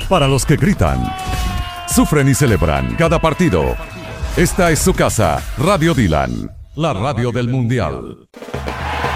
para los que gritan, sufren y celebran cada partido. Esta es su casa, Radio Dylan, la radio del Mundial.